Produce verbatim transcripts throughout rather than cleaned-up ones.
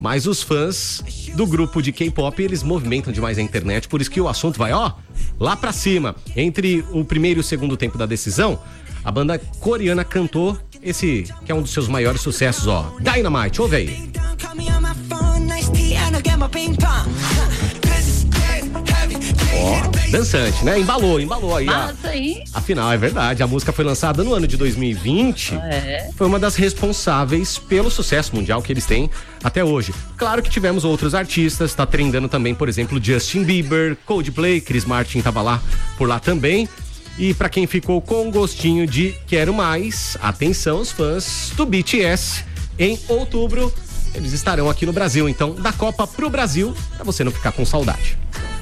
mas os fãs do grupo de K-pop, eles movimentam demais a internet, por isso que o assunto vai, ó, lá pra cima. Entre o primeiro e o segundo tempo da decisão, a banda coreana cantou esse, que é um dos seus maiores sucessos, ó, Dynamite, ouve aí. Ó, dançante, né? Embalou, embalou aí. Massa aí. Afinal, é verdade, a música foi lançada no ano de dois mil e vinte. É. Foi uma das responsáveis pelo sucesso mundial que eles têm até hoje. Claro que tivemos outros artistas, tá trendando também, por exemplo, Justin Bieber, Coldplay, Chris Martin tava lá por lá também. E pra quem ficou com gostinho de quero mais, atenção os fãs do B T S, em outubro eles estarão aqui no Brasil, então da Copa pro Brasil, pra você não ficar com saudade.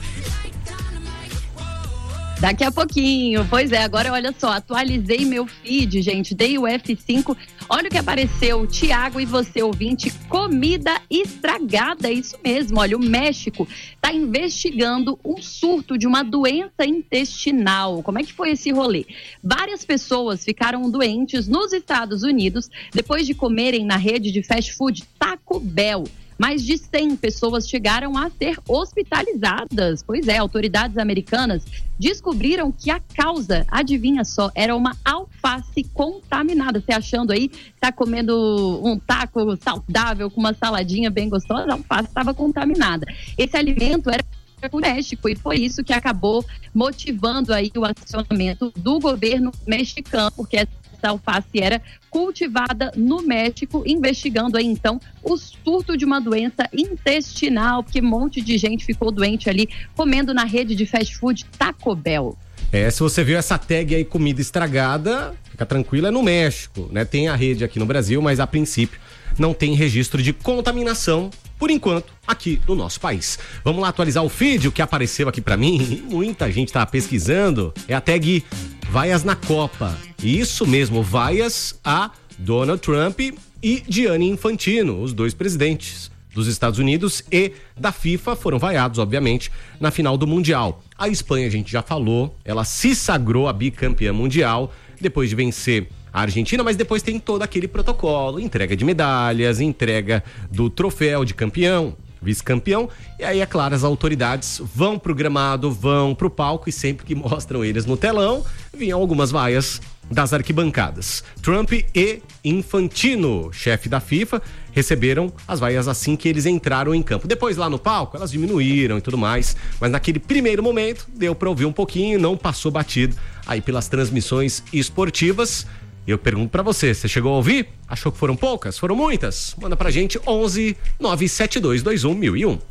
Daqui a pouquinho, pois é, agora olha só, atualizei meu feed, gente, dei o F cinco, olha o que apareceu, Tiago e você ouvinte, comida estragada, isso mesmo, olha, o México está investigando um surto de uma doença intestinal. Como é que foi esse rolê? Várias pessoas ficaram doentes nos Estados Unidos depois de comerem na rede de fast food Taco Bell. Mais de cem pessoas chegaram a ser hospitalizadas. Pois é, autoridades americanas descobriram que a causa, adivinha só, era uma alface contaminada. Você achando aí, tá comendo um taco saudável com uma saladinha bem gostosa, a alface estava contaminada. Esse alimento era do México e foi isso que acabou motivando aí o acionamento do governo mexicano, porque essa alface era cultivada no México, investigando aí então o surto de uma doença intestinal, porque um monte de gente ficou doente ali comendo na rede de fast food Taco Bell. É, se você viu essa tag aí, comida estragada, fica tranquilo, é no México, né? Tem a rede aqui no Brasil, mas a princípio não tem registro de contaminação, por enquanto, aqui no nosso país. Vamos lá atualizar o feed, o que apareceu aqui pra mim, muita gente tá pesquisando, é a tag Vaias na Copa. Isso mesmo, vaias a Donald Trump e Gianni Infantino, os dois presidentes dos Estados Unidos e da FIFA foram vaiados, obviamente, na final do Mundial. A Espanha, a gente já falou, ela se sagrou a bicampeã mundial depois de vencer a Argentina, mas depois tem todo aquele protocolo, entrega de medalhas, entrega do troféu de campeão, vice-campeão, e aí, é claro, as autoridades vão pro gramado, vão pro palco e sempre que mostram eles no telão, vinham algumas vaias das arquibancadas. Trump e Infantino, chefe da FIFA, receberam as vaias assim que eles entraram em campo. Depois lá no palco, elas diminuíram e tudo mais, mas naquele primeiro momento deu pra ouvir um pouquinho, não passou batido aí pelas transmissões esportivas. Eu pergunto pra você, você chegou a ouvir? Achou que foram poucas? Foram muitas? Manda pra gente onze nove sete dois dois um mil e um.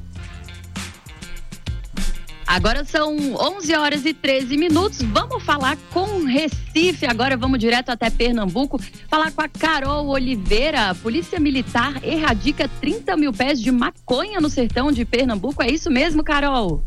Agora são onze horas e treze minutos, vamos falar com Recife, agora vamos direto até Pernambuco, falar com a Carol Oliveira. A Polícia Militar erradica trinta mil pés de maconha no sertão de Pernambuco, é isso mesmo, Carol?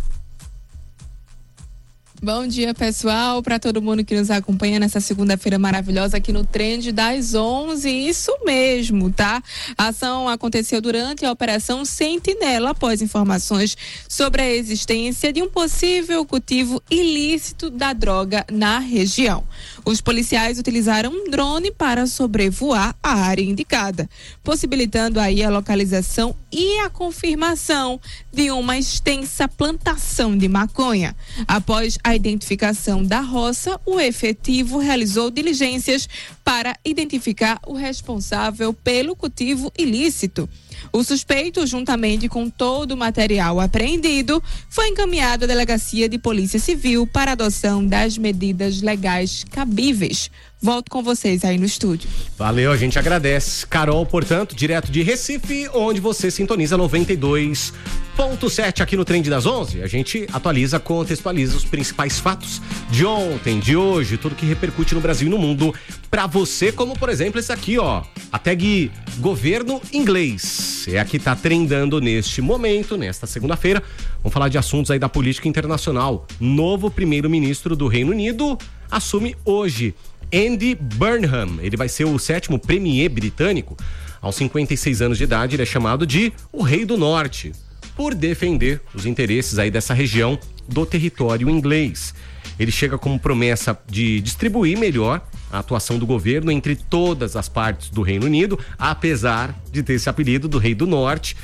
Bom dia, pessoal, para todo mundo que nos acompanha nessa segunda-feira maravilhosa aqui no Trend das onze, isso mesmo, tá? A ação aconteceu durante a Operação Sentinela, após informações sobre a existência de um possível cultivo ilícito da droga na região. Os policiais utilizaram um drone para sobrevoar a área indicada, possibilitando aí a localização e a confirmação de uma extensa plantação de maconha. Após a identificação da roça, o efetivo realizou diligências para identificar o responsável pelo cultivo ilícito. O suspeito, juntamente com todo o material apreendido, foi encaminhado à Delegacia de Polícia Civil para adoção das medidas legais cabíveis. Volto com vocês aí no estúdio. Valeu, a gente agradece. Carol, portanto, direto de Recife, onde você sintoniza noventa e dois ponto sete aqui no Trend das onze. A gente atualiza, contextualiza os principais fatos de ontem, de hoje, tudo que repercute no Brasil e no mundo pra você, como por exemplo esse aqui, ó, a tag Governo Inglês. É a que tá trendando neste momento, nesta segunda-feira. Vamos falar de assuntos aí da política internacional. Novo primeiro-ministro do Reino Unido assume hoje. Andy Burnham, ele vai ser o sétimo premier britânico. Aos cinquenta e seis anos de idade, ele é chamado de o Rei do Norte, por defender os interesses aí dessa região do território inglês. Ele chega como promessa de distribuir melhor a atuação do governo entre todas as partes do Reino Unido, apesar de ter esse apelido do Rei do Norte,